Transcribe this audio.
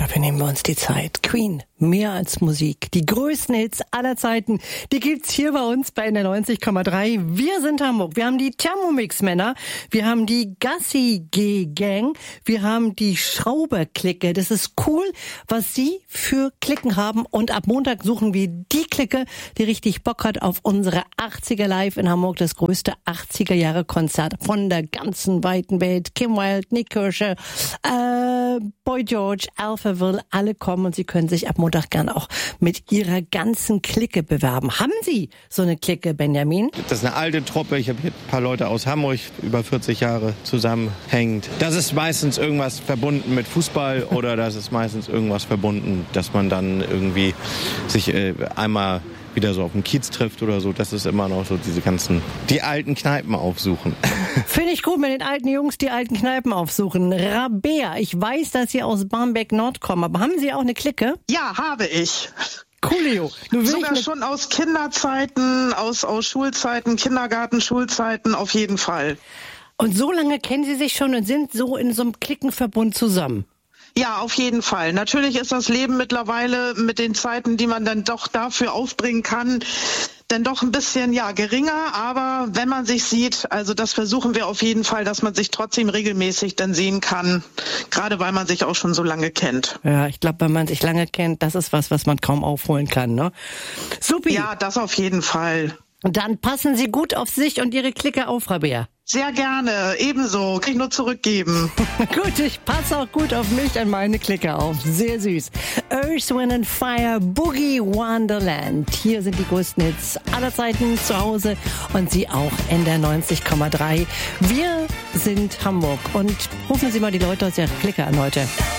dafür nehmen wir uns die Zeit. Queen, mehr als Musik. Die größten Hits aller Zeiten, die gibt's hier bei uns bei der 90,3. Wir sind Hamburg. Wir haben die Thermomix-Männer. Wir haben die Gassi-G-Gang. Wir haben die Schrauber-Clique. Das ist cool, was Sie für Cliquen haben. Und ab Montag suchen wir die Clique, die richtig Bock hat auf unsere 80er Live in Hamburg. Das größte 80er-Jahre-Konzert von der ganzen weiten Welt. Kim Wilde, Nick Kershaw, Boy George, Alphaville, alle kommen und Sie können sich ab Montag gern auch mit Ihrer ganzen Clique bewerben. Haben Sie so eine Clique, Benjamin? Das ist eine alte Truppe. Ich habe hier ein paar Leute aus Hamburg, über 40 Jahre zusammenhängend. Das ist meistens irgendwas verbunden mit Fußball oder das ist meistens irgendwas verbunden, dass man dann irgendwie sich einmal wieder so auf dem Kiez trifft oder so. Das ist immer noch so die alten Kneipen aufsuchen. Finde ich gut, mit den alten Jungs die alten Kneipen aufsuchen. Rabea, ich weiß, dass Sie aus Barmbek Nord kommen, aber haben Sie auch eine Clique? Ja, habe ich. Coolio. Sogar schon aus Kinderzeiten, aus Schulzeiten, Kindergarten, Schulzeiten, auf jeden Fall. Und so lange kennen Sie sich schon und sind so in so einem Cliquenverbund zusammen? Ja, auf jeden Fall. Natürlich ist das Leben mittlerweile mit den Zeiten, die man dann doch dafür aufbringen kann, dann doch ein bisschen, geringer. Aber wenn man sich sieht, also das versuchen wir auf jeden Fall, dass man sich trotzdem regelmäßig dann sehen kann. Gerade weil man sich auch schon so lange kennt. Ja, ich glaube, wenn man sich lange kennt, das ist was man kaum aufholen kann, ne? Supi. Ja, das auf jeden Fall. Und dann passen Sie gut auf sich und Ihre Clique auf, Rabea. Sehr gerne, ebenso. Kann ich nur zurückgeben. Gut, ich passe auch gut auf mich und meine Clique auf. Sehr süß. Earth, Wind and Fire, Boogie Wonderland. Hier sind die größten Hits aller Zeiten zu Hause und Sie auch in der 90,3. Wir sind Hamburg und rufen Sie mal die Leute aus Ihrer Clique an heute.